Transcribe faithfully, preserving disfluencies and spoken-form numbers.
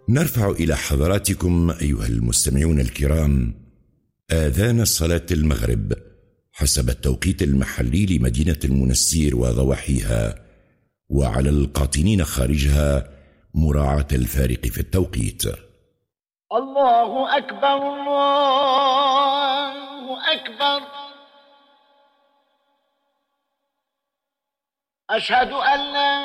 نرفع إلى حضراتكم أيها المستمعون الكرام آذان صلاة المغرب حسب التوقيت المحلي لمدينة المنستير وضواحيها، وعلى القاطنين خارجها مراعاة الفارق في التوقيت. الله أكبر الله أكبر، أشهد أن لا